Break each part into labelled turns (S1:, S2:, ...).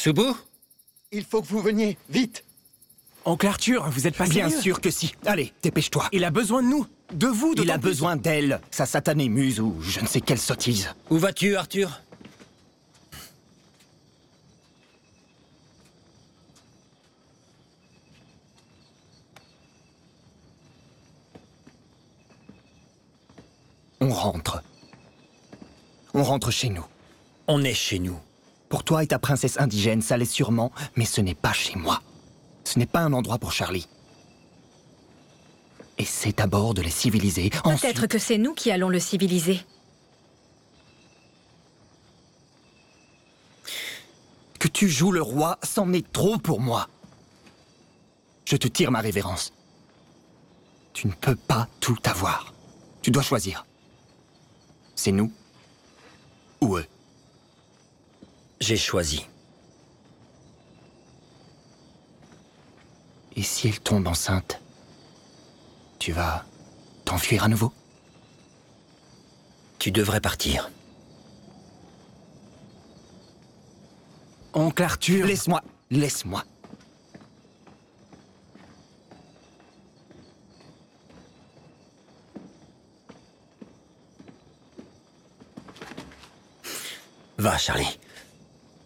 S1: Soubou?
S2: Il faut que vous veniez, vite.
S3: Oncle Arthur, vous êtes pas
S4: Bien
S3: sérieux?
S4: sûr que si. Allez, dépêche-toi.
S3: Il a besoin de nous, de vous,
S4: Il a
S3: d'autant plus.
S4: besoin d'elle, sa satanée muse ou je ne sais quelle sottise.
S1: Où vas-tu, Arthur?
S4: On rentre. On rentre chez nous.
S1: On est chez nous.
S4: Pour toi et ta princesse indigène, ça l'est sûrement, mais ce n'est pas chez moi. Ce n'est pas un endroit pour Charlie. Essaie d'abord de les civiliser.
S5: Peut-être
S4: Ensuite...
S5: que c'est nous qui allons le civiliser.
S4: Que tu joues le roi, c'en est trop pour moi. Je te tire ma révérence. Tu ne peux pas tout avoir. Tu dois choisir. C'est nous ou eux.
S1: J'ai choisi.
S4: Et si elle tombe enceinte, tu vas t'enfuir à nouveau?
S1: Tu devrais partir.
S3: Oncle Arthur.
S4: Laisse-moi, laisse-moi.
S1: Va, Charlie.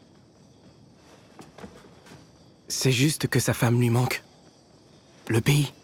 S3: C'est juste que sa femme lui manque. Le pays.